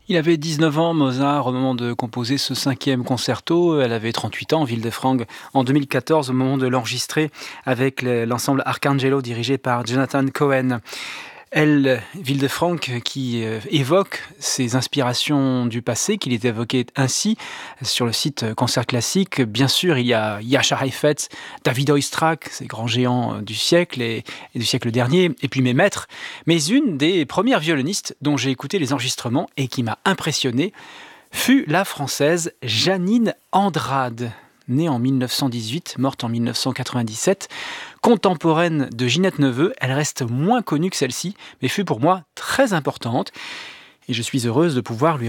Il avait 19 ans, Mozart, au moment de composer ce 5e concerto. Elle avait 38 ans, Wildefrank, en 2014, au moment de l'enregistrer avec l'ensemble Arcangelo dirigé par Jonathan Cohen. Elle, Wildefrank, qui évoque ses inspirations du passé, qu'il est évoqué ainsi sur le site Concert Classique. Bien sûr, il y a Jascha Heifetz, David Oistrakh, ces grands géants du siècle et du siècle dernier, et puis mes maîtres. Mais une des premières violonistes dont j'ai écouté les enregistrements et qui m'a impressionné fut la française Janine Andrade. Née en 1918, morte en 1997, contemporaine de Ginette Neveu, elle reste moins connue que celle-ci, mais fut pour moi très importante. Et je suis heureuse de pouvoir lui